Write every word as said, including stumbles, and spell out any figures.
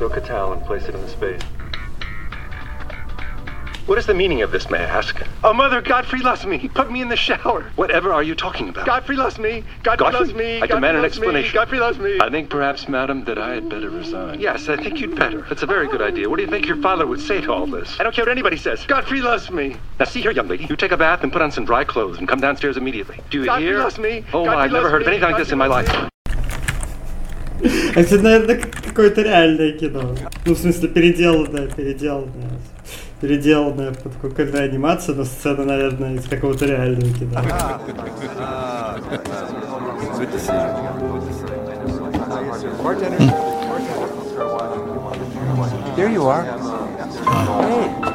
soak a towel and place it in the space. What is the meaning of this, may I ask? Oh, Mother, Godfrey loves me. He put me in the shower. Whatever are you talking about? Godfrey loves me. Godfrey, Godfrey loves me. I Godfrey demand an explanation. Me. Godfrey loves me. I think perhaps, madam, that I had better resign. Yes, I think you'd better. That's a very good idea. What do you think your father would say to all this? I don't care what anybody says. Godfrey loves me. Now, see here, young lady. You take a bath and put on some dry clothes and come downstairs immediately. Do you Godfrey hear? Loves me. Oh, Godfrey my, I've never heard of anything like this in my life. Это, наверное, какое-то реальное кино. Ну, в смысле, переделанное, переделанное. Переделанная под какую-то анимацию, но сцена, наверное, из какого-то реального кино. There you are. Hey.